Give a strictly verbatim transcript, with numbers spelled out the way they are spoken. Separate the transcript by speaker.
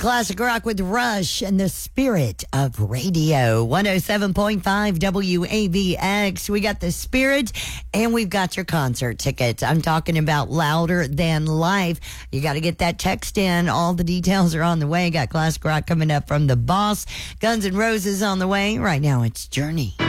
Speaker 1: Classic rock with Rush and the Spirit of Radio. one oh seven point five W A V X. We got the Spirit and we've got your concert tickets. I'm talking about Louder Than Life. You got to get that text in. All the details are on the way. Got classic rock coming up from The Boss. Guns N' Roses on the way. Right now it's Journey.